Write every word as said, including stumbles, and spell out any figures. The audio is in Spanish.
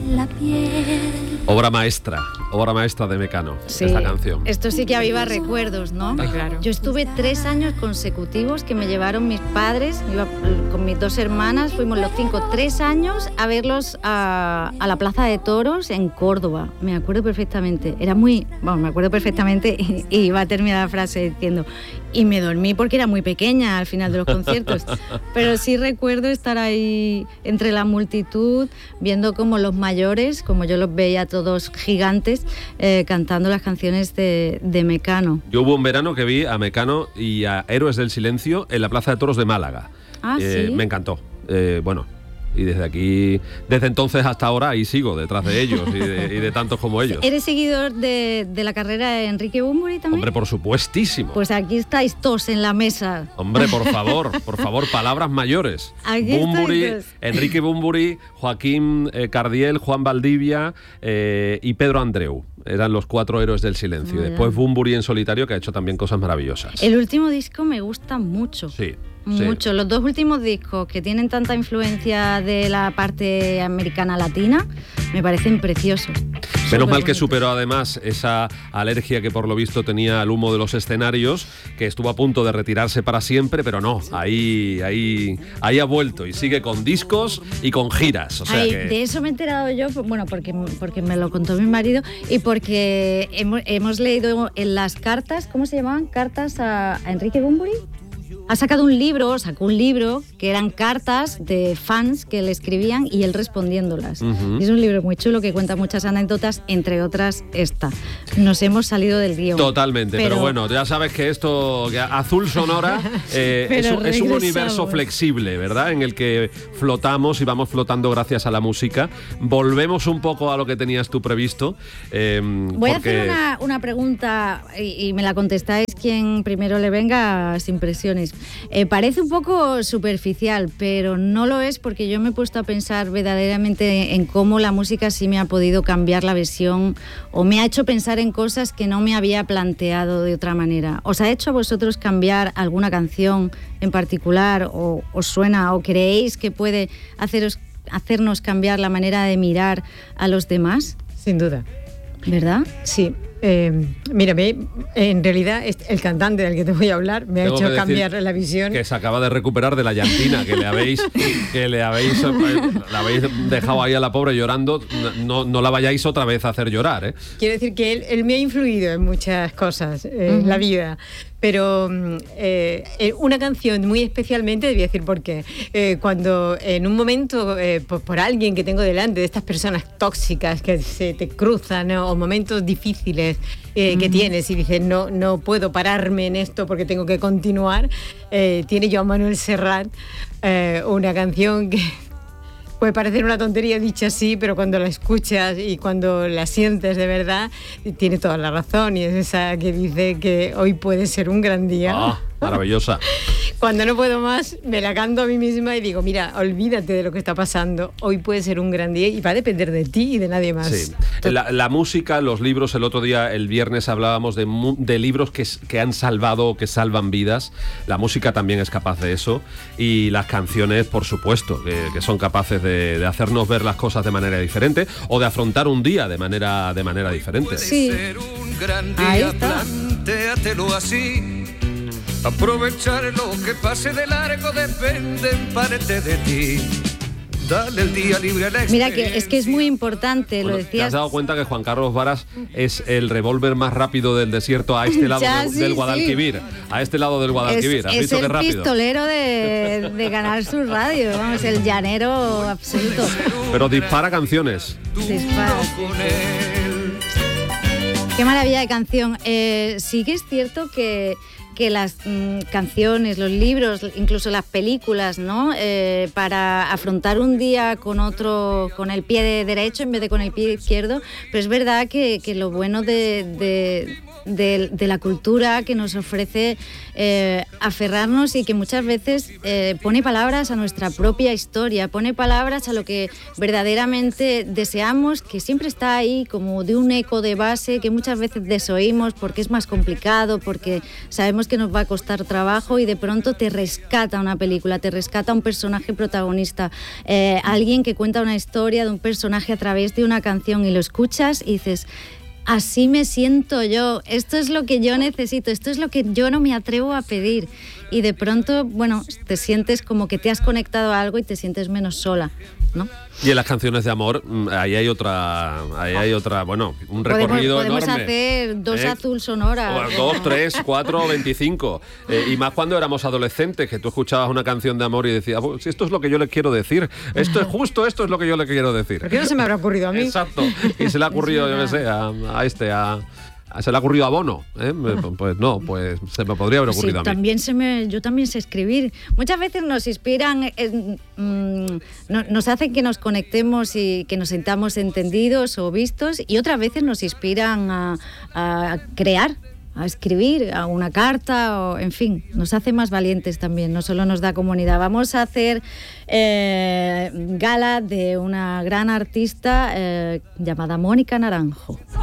la piel. Obra maestra, obra maestra de Mecano, sí, esta canción. Esto sí que aviva recuerdos, ¿no? Ah, claro. Yo estuve tres años consecutivos que me llevaron mis padres, iba con mis dos hermanas, fuimos los cinco, tres años a verlos a, a la Plaza de Toros en Córdoba. Me acuerdo perfectamente, era muy, bueno, me acuerdo perfectamente y, y iba a terminar la frase diciendo, y me dormí porque era muy pequeña al final de los conciertos, pero sí recuerdo estar ahí entre la multitud, viendo como los mayores, como yo los veía todos gigantes, eh, cantando las canciones de, de Mecano. Yo hubo un verano que vi a Mecano y a Héroes del Silencio en la Plaza de Toros de Málaga. Ah, eh, ¿sí? Me encantó. Eh, bueno, y desde aquí, desde entonces hasta ahora, ahí sigo detrás de ellos y de, y de tantos como ellos. ¿Eres seguidor de, de la carrera de Enrique Bunbury también? Hombre, por supuestísimo. Pues aquí estáis todos en la mesa. Hombre, por favor, por favor, palabras mayores. Aquí Bunbury, estáis todos. Enrique Bunbury, Joaquín eh, Cardiel, Juan Valdivia eh, y Pedro Andreu. Eran los cuatro héroes del silencio. Oh, Después ya. Bunbury en solitario, que ha hecho también cosas maravillosas. El último disco me gusta mucho. Sí. Mucho. Sí. Los dos últimos discos que tienen tanta influencia de la parte americana latina me parecen preciosos. Menos Súper mal que bonitos. superó además esa alergia que por lo visto tenía al humo de los escenarios, que estuvo a punto de retirarse para siempre, pero no, ahí, ahí, ahí ha vuelto y sigue con discos y con giras. O sea Ay, que... De eso me he enterado yo, bueno, porque, porque me lo contó mi marido y porque hemos, hemos leído en las cartas, ¿cómo se llamaban? Cartas a, a Enrique Bunbury. Ha sacado un libro, sacó un libro que eran cartas de fans que le escribían y él respondiéndolas. Uh-huh. Y es un libro muy chulo que cuenta muchas anécdotas, entre otras esta. Nos hemos salido del guión. Totalmente, pero, pero bueno, ya sabes que esto, que Azul Sonora, eh, es, Pero un- es un regresamos. universo flexible, ¿verdad? En el que flotamos y vamos flotando gracias a la música. Volvemos un poco a lo que tenías tú previsto. Eh, Voy porque... a hacer una, una pregunta y, y me la contestáis quien primero le venga sin presiones. Eh, parece un poco superficial, pero no lo es porque yo me he puesto a pensar verdaderamente en cómo la música sí me ha podido cambiar la visión o me ha hecho pensar en cosas que no me había planteado de otra manera. ¿Os ha hecho a vosotros cambiar alguna canción en particular o os suena o creéis que puede haceros, hacernos cambiar la manera de mirar a los demás? Sin duda. ¿Verdad? Sí. Eh, mira, me, en realidad el cantante del que te voy a hablar me ha Tengo hecho que decir cambiar la visión. Que se acaba de recuperar de la llantina, que le habéis, que le habéis, eh, la habéis dejado ahí a la pobre llorando. No, no la vayáis otra vez a hacer llorar, ¿eh? Quiero decir que él, él me ha influido en muchas cosas eh, Uh-huh. en la vida. Pero eh, una canción muy especialmente, debía decir por qué. Eh, cuando en un momento, eh, por, por alguien que tengo delante, de estas personas tóxicas que se te cruzan, ¿no? O momentos difíciles eh, uh-huh. que tienes y dices, no, no puedo pararme en esto porque tengo que continuar, eh, tiene Joan Manuel Serrat eh, una canción que... puede parecer una tontería dicha así, pero cuando la escuchas y cuando la sientes de verdad, tiene toda la razón. Y es esa que dice que hoy puede ser un gran día. Ah, maravillosa. Cuando no puedo más, me la canto a mí misma y digo, mira, olvídate de lo que está pasando. Hoy puede ser un gran día y va a depender de ti y de nadie más. Sí. La, la música, los libros, el otro día, el viernes, hablábamos de, de libros que, que han salvado o que salvan vidas. La música también es capaz de eso. Y las canciones, por supuesto, que, que son capaces de, de hacernos ver las cosas de manera diferente o de afrontar un día de manera, de manera diferente. Sí. Ahí está. Plantéatelo así. Aprovechar lo que pase de largo depende en parte de ti. Dale el día libre a la Mira que es que es muy importante, Bueno, lo ¿te decías. has dado cuenta que Juan Carlos Varas es el revólver más rápido del desierto a este lado Ya, de, sí, del sí. Guadalquivir? A este lado del Es, Guadalquivir. ¿Has es visto qué el rápido? pistolero de, de Canal Sur Radio, vamos, el llanero absoluto. Pero dispara canciones. Dispara, sí, sí. Qué maravilla de canción. Eh, sí que es cierto que que las mm, canciones, los libros, incluso las películas, ¿no? Eh, para afrontar un día con otro, con el pie de derecho en vez de con el pie izquierdo, pero es verdad que, que lo bueno de, de, de, de la cultura que nos ofrece eh, aferrarnos y que muchas veces eh, pone palabras a nuestra propia historia, pone palabras a lo que verdaderamente deseamos, que siempre está ahí como de un eco de base que muchas veces desoímos porque es más complicado, porque sabemos sabemos que nos va a costar trabajo y de pronto te rescata una película, te rescata un personaje protagonista, eh, alguien que cuenta una historia de un personaje a través de una canción y lo escuchas y dices... Así me siento yo, esto es lo que yo necesito, esto es lo que yo no me atrevo a pedir. Y de pronto, bueno, te sientes como que te has conectado a algo y te sientes menos sola, ¿no? Y en las canciones de amor, ahí hay otra, ahí hay otra, bueno, un recorrido podemos, podemos enorme. hacer dos ¿Eh? azul sonora. O dos, tres, cuatro, veinticinco. Eh, y más cuando éramos adolescentes, que tú escuchabas una canción de amor y decías, pues, esto es lo que yo le quiero decir. Esto es justo, esto es lo que yo le quiero decir. ¿Por qué no se me habrá ocurrido a mí? Exacto. Y se le ha ocurrido, yo qué sé, a, a este, a... Se le ha ocurrido a Bono, ¿eh? Pues no, pues se me podría haber ocurrido sí, a mí. También se me, yo también sé escribir. Muchas veces nos inspiran, eh, mm, no, nos hacen que nos conectemos y que nos sintamos entendidos o vistos, y otras veces nos inspiran a, a crear, a escribir, a una carta, o, en fin, nos hace más valientes también, no solo nos da comunidad. Vamos a hacer eh, gala de una gran artista eh, llamada Mónica Naranjo.